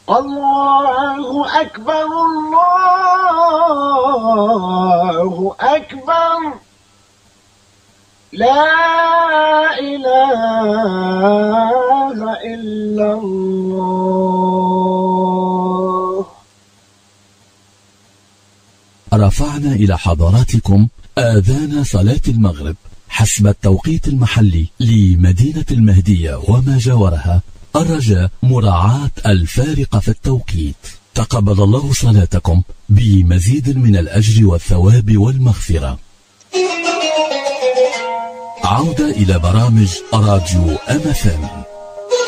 الله أكبر الله أكبر لا إله إلا الله. رفعنا إلى حضراتكم آذان صلاة المغرب حسب التوقيت المحلي لمدينة المهدية وما جاورها، الرجاء مراعاة الفارق في التوقيت. تقبل الله صلاتكم بمزيد من الأجر والثواب والمغفرة. عودة إلى برامج راديو MFM.